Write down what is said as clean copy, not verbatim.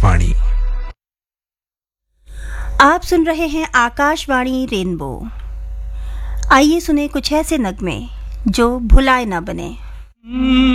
आकाशवाणी। आप सुन रहे हैं आकाशवाणी रेनबो। आइए सुने कुछ ऐसे नगमे जो भुलाए ना बने।